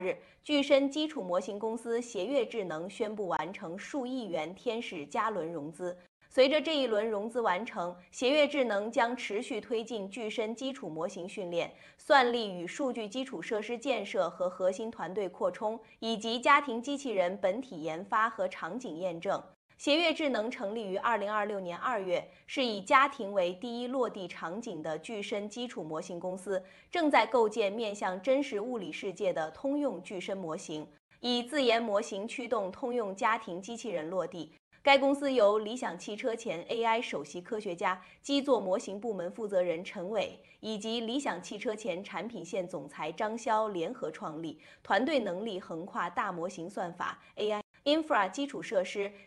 具身基础模型公司协悦智能宣布完成数亿元天使加轮融资。随着这一轮融资完成，协悦智能将持续推进具身基础模型训练、算力与数据基础设施建设和核心团队扩充，以及家庭机器人本体研发和场景验证。协悦智能成立于2026年2月，是以家庭为第一落地场景的具身基础模型公司，正在构建面向真实物理世界的通用具身模型，以自研模型驱动通用家庭机器人落地。该公司由理想汽车前 AI 首席科学家、基座模型部门负责人陈伟以及理想汽车前产品线总裁张潇联合创立，团队能力横跨大模型算法、AI、Infra 基础设施、